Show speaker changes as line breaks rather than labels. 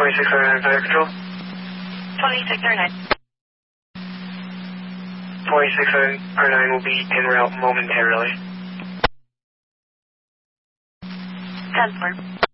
2609 Fire Control.
2609.
2609 will be en route momentarily.
10-4.